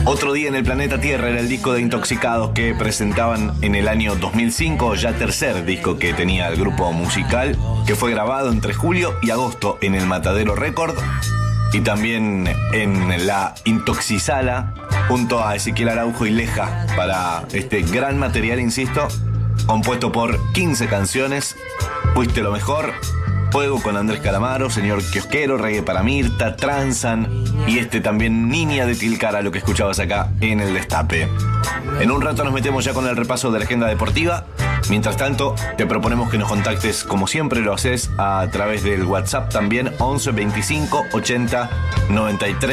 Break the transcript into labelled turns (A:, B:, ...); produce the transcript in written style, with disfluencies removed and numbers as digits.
A: Otro día en el planeta Tierra era el disco de Intoxicados que presentaban en el año 2005, ya tercer disco que tenía el grupo musical, que fue grabado entre julio y agosto en el Matadero Record y también en la Intoxisala junto a Ezequiel Araujo y Leja para este gran material, insisto, compuesto por 15 canciones. Fuiste lo mejor, Fuego con Andrés Calamaro, Señor Kiosquero, Reggae para Mirta, Transan y también Niña de Tilcara, lo que escuchabas acá en el Destape. En un rato nos metemos ya con el repaso de la agenda deportiva. Mientras tanto, te proponemos que nos contactes, como siempre lo haces, a través del WhatsApp también, 11 25 80 93